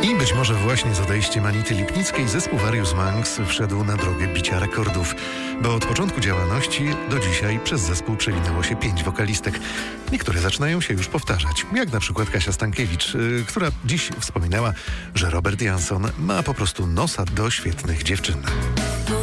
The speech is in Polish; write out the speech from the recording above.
I być może właśnie z odejściem Anity Lipnickiej zespół Various Monks wszedł na drogę bicia rekordów, bo od początku działalności do dzisiaj przez zespół przewinęło się 5 wokalistek. Niektóre zaczynają się już powtarzać, jak na przykład Kasia Stankiewicz, która dziś wspominała, że Robert Jansson ma po prostu nosa do świetnych dziewczyn.